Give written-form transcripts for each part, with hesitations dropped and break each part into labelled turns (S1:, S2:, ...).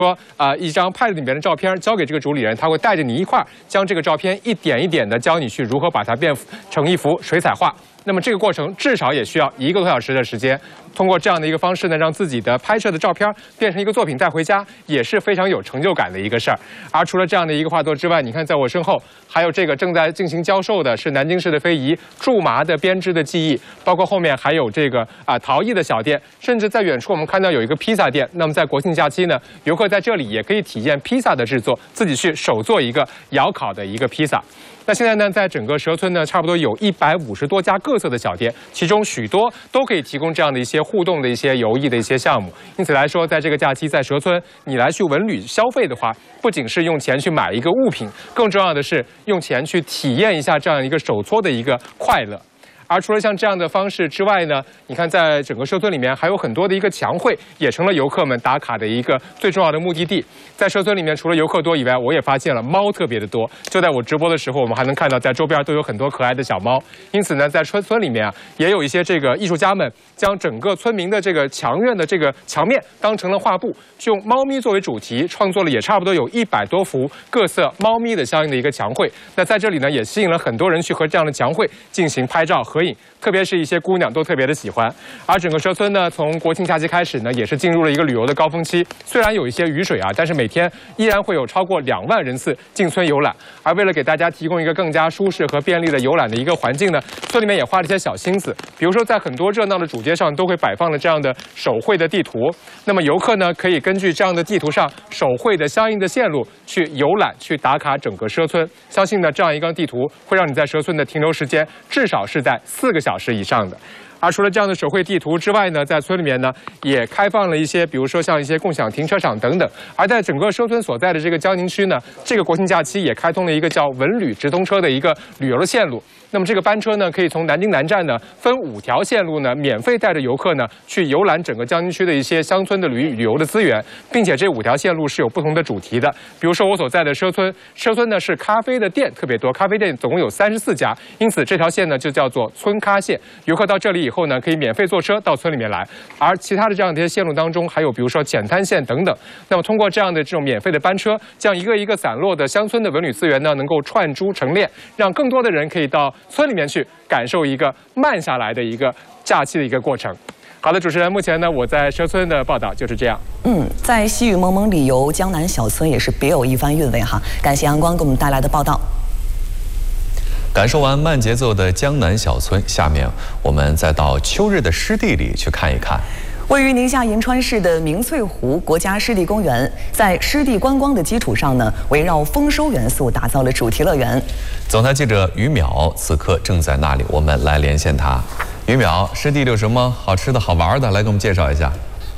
S1: 说一张 Pad 里面的照片交给这个主理人，他会带着你一块儿将这个照片一点一点的教你去如何把它变成一幅水彩画。那么这个过程至少也需要1个多小时的时间。通过这样的一个方式呢，让自己的拍摄的照片变成一个作品带回家，也是非常有成就感的一个事儿。而除了这样的一个画作之外，你看在我身后还有这个正在进行教授的是南京市的非遗苎麻的编织的技艺，包括后面还有这个陶艺的小店，甚至在远处我们看到有一个披萨店。那么在国庆假期呢，游客在这里也可以体验披萨的制作，自己去手做一个窑烤的一个披萨。那现在呢，在整个蛇村呢，差不多有150多家各色的小店，其中许多都可以提供这样的一些互动的一些游艺的一些项目。因此来说，在这个假期在蛇村，你来去文旅消费的话，不仅是用钱去买一个物品，更重要的是用钱去体验一下这样一个手搓的一个快乐。而除了像这样的方式之外呢，你看在整个蛇村里面还有很多的一个墙绘，也成了游客们打卡的一个最重要的目的地。在蛇村里面，除了游客多以外，我也发现了猫特别的多。就在我直播的时候，我们还能看到在周边都有很多可爱的小猫。因此呢，在村里面也有一些这个艺术家们将整个村民的这个墙院的这个墙面当成了画布，用猫咪作为主题，创作了也差不多有100多幅各色猫咪的相应的一个墙绘。那在这里呢，也吸引了很多人去和这样的墙绘进行拍照合影，特别是一些姑娘都特别的喜欢。而整个蛇村呢，从国庆假期开始呢，也是进入了一个旅游的高峰期。虽然有一些雨水但是每天依然会有超过2万人次进村游览。而为了给大家提供一个更加舒适和便利的游览的一个环境呢，村里面也花了一些小心思，比如说在很多热闹的主街上都会摆放了这样的手绘的地图。那么游客呢，可以根据这样的地图上手绘的相应的线路去游览，去打卡整个蛇村。相信呢，这样一张地图会让你在蛇村的停留时间至少是在4个小时以上的。而除了这样的手绘地图之外呢，在村里面呢也开放了一些，比如说像一些共享停车场等等。而在整个蛇村所在的这个江宁区呢，这个国庆假期也开通了一个叫文旅直通车的一个旅游的线路。那么这个班车呢，可以从南京南站呢分5条线路呢，免费带着游客呢去游览整个江宁区的一些乡村的旅游的资源，并且这5条线路是有不同的主题的。比如说我所在的蛇村呢是咖啡的店特别多，咖啡店总共有34家，因此这条线呢就叫做村咖线。游客到这里以后呢，可以免费坐车到村里面来。而其他的这样的一些线路当中，还有比如说浅滩线等等。那么通过这样的这种免费的班车，将一个一个散落的乡村的文旅资源呢，能够串珠成链，让更多的人可以到村里面去感受一个慢下来的一个假期的一个过程。好的，主持人，目前呢我在蛇村的报道就是这样。
S2: 在细雨蒙蒙里游江南小村也是别有一番韵味哈。感谢阳光给我们带来的报道。
S3: 感受完慢节奏的江南小村，下面我们再到秋日的湿地里去看一看。
S2: 位于宁夏银川市的明翠湖国家湿地公园，在湿地观光的基础上呢，围绕丰收元素打造了主题乐园。
S3: 总台记者于淼此刻正在那里，我们来连线他。于淼，湿地里有什么好吃的好玩的？来给我们介绍一下。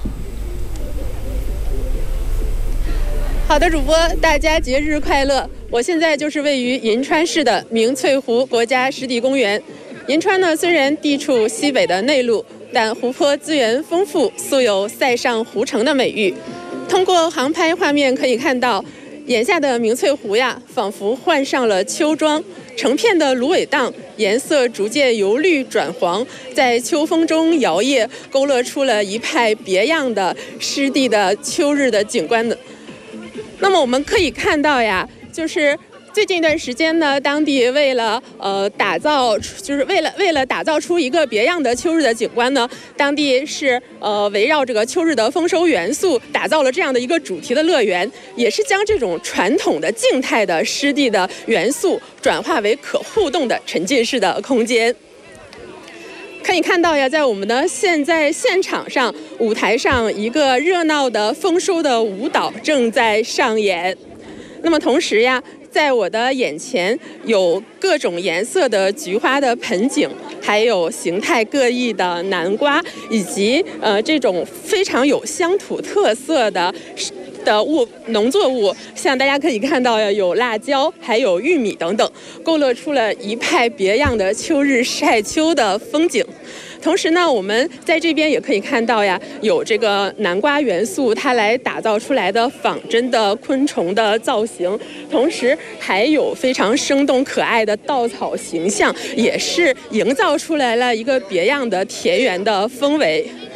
S4: 好的，主播，大家节日快乐！我现在就是位于银川市的明翠湖国家湿地公园。银川呢，虽然地处西北的内陆，但湖泊资源丰富，素有塞上湖城的美誉。通过航拍画面可以看到，眼下的明翠湖呀，仿佛换上了秋装，成片的芦苇荡颜色逐渐由绿转黄，在秋风中摇曳，勾勒出了一派别样的湿地的秋日的景观的。那么我们可以看到呀，就是最近一段时间呢，当地为了打造出一个别样的秋日的景观呢，当地是围绕这个秋日的丰收元素，打造了这样的一个主题的乐园，也是将这种传统的静态的湿地的元素转化为可互动的沉浸式的空间。可以看到呀，在我们的现场上，舞台上一个热闹的丰收的舞蹈正在上演。那么同时呀，在我的眼前有各种颜色的菊花的盆景，还有形态各异的南瓜，以及这种非常有乡土特色的农作物，像大家可以看到呀，有辣椒，还有玉米等等，勾勒出了一派别样的秋日晒秋的风景。同时呢，我们在这边也可以看到呀，有这个南瓜元素，它来打造出来的仿真的昆虫的造型，同时还有非常生动可爱的稻草形象，也是营造出来了一个别样的田园的氛围。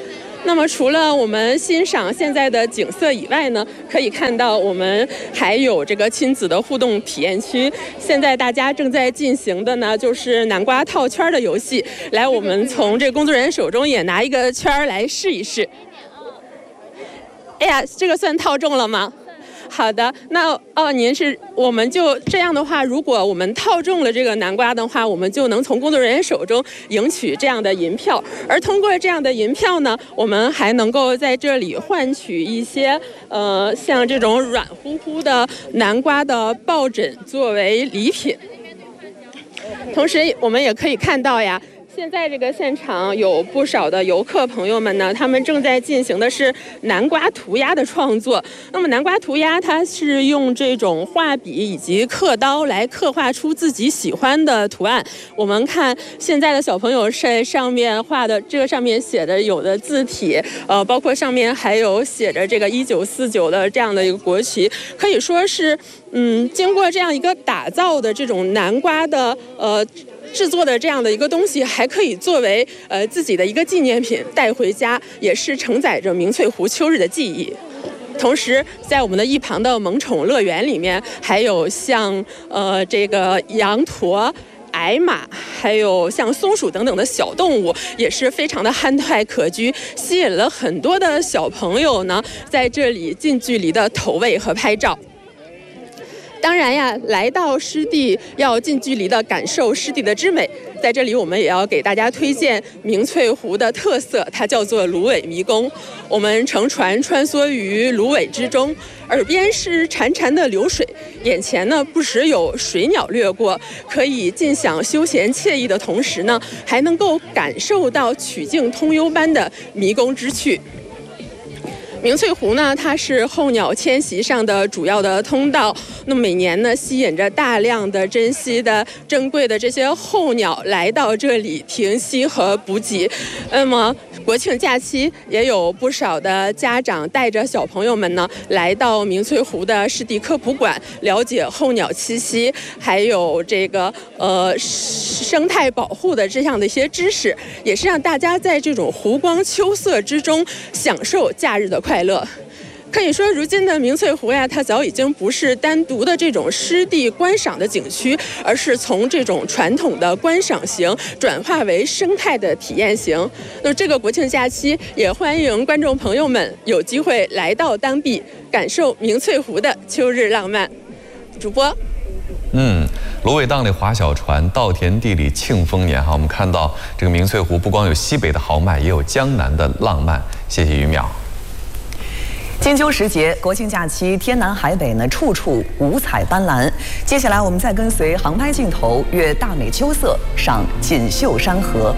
S4: 那么除了我们欣赏现在的景色以外呢，可以看到我们还有这个亲子的互动体验区。现在大家正在进行的呢，就是南瓜套圈的游戏。来，我们从这个工作人员手中也拿一个圈来试一试。哎呀，这个算套中了吗？好的，那我们就这样的话，如果我们套中了这个南瓜的话，我们就能从工作人员手中赢取这样的银票。而通过这样的银票呢，我们还能够在这里换取一些像这种软乎乎的南瓜的抱枕作为礼品。同时，我们也可以看到呀。现在这个现场有不少的游客朋友们呢，他们正在进行的是南瓜涂鸦的创作。那么南瓜涂鸦，它是用这种画笔以及刻刀来刻画出自己喜欢的图案。我们看现在的小朋友在上面画的，这个上面写的有的字体，包括上面还有写着这个1949的这样的一个国旗，可以说是经过这样一个打造的这种南瓜的制作的这样的一个东西，还可以作为自己的一个纪念品带回家，也是承载着明翠湖秋日的记忆。同时，在我们的一旁的萌宠乐园里面，还有像这个羊驼、矮马，还有像松鼠等等的小动物，也是非常的憨态可掬，吸引了很多的小朋友呢，在这里近距离的投喂和拍照。当然呀，来到湿地要近距离的感受湿地的之美。在这里，我们也要给大家推荐明翠湖的特色，它叫做芦苇迷宫。我们乘船穿梭于芦苇之中，耳边是潺潺的流水，眼前呢不时有水鸟掠过，可以尽享休闲惬意的同时呢，还能够感受到曲径通幽般的迷宫之趣。明翠湖呢，它是候鸟迁徙上的主要的通道。那么每年呢，吸引着大量的珍稀的、珍贵的这些候鸟来到这里停息和补给。那么国庆假期也有不少的家长带着小朋友们呢，来到明翠湖的湿地科普馆，了解候鸟栖息，还有这个生态保护的这样的一些知识，也是让大家在这种湖光秋色之中享受假日的快乐。可以说，如今的明翠湖呀，它早已经不是单独的这种湿地观赏的景区，而是从这种传统的观赏型转化为生态的体验型。那这个国庆假期，也欢迎观众朋友们有机会来到当地，感受明翠湖的秋日浪漫。主播。
S3: 芦苇荡里划小船，稻田地里庆丰年哈。我们看到这个明翠湖不光有西北的豪迈，也有江南的浪漫。谢谢于淼。
S2: 金秋时节，国庆假期，天南海北呢，处处五彩斑斓。接下来，我们再跟随航拍镜头阅大美秋色，赏锦绣山河。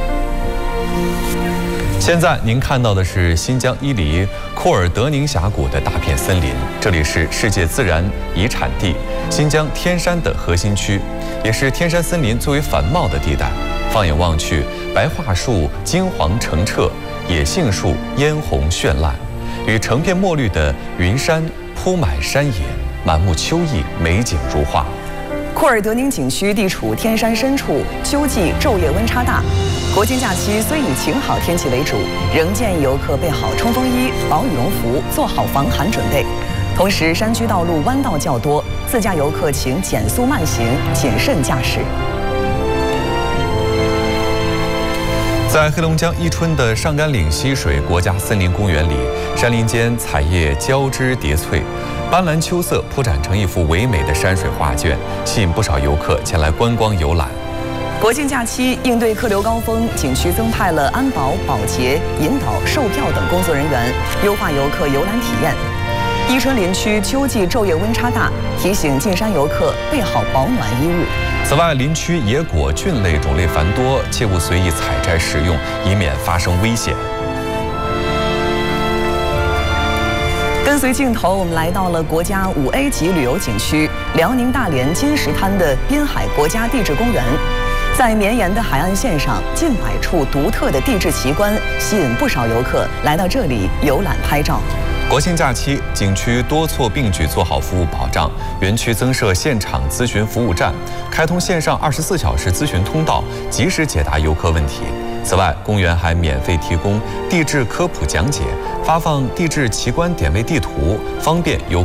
S3: 现在您看到的是新疆伊犁库尔德宁峡谷的大片森林，这里是世界自然遗产地新疆天山的核心区，也是天山森林最为繁茂的地带。放眼望去，白桦树金黄澄澈，野杏树嫣红绚烂，与成片墨绿的云山铺满山野，满目秋意，美景如画。
S2: 库尔德宁景区地处天山深处，秋季昼夜温差大。国庆假期虽以晴好天气为主，仍建议游客备好冲锋衣、薄羽绒服，做好防寒准备。同时，山区道路弯道较多，自驾游客请减速慢行，谨慎驾驶。
S3: 在黑龙江伊春的上甘岭溪水国家森林公园里，山林间彩叶交织叠翠，斑斓秋色铺展成一幅唯美的山水画卷，吸引不少游客前来观光游览。
S2: 国庆假期应对客流高峰，景区增派了安保、保洁、引导、售票等工作人员，优化游客游览体验。伊春林区秋季昼夜温差大，提醒进山游客备好保暖衣物。
S3: 此外，林区野果菌类种类繁多，切勿随意采摘食用，以免发生危险。
S2: 跟随镜头，我们来到了国家5A 级旅游景区辽宁大连金石滩的滨海国家地质公园。在绵延的海岸线上，近百处独特的地质奇观吸引不少游客来到这里游览拍照。
S3: 国庆假期，景区多措并举做好服务保障，园区增设现场咨询服务站，开通线上24小时咨询通道，及时解答游客问题。此外，公园还免费提供地质科普讲解，发放地质奇观点位地图，方便游客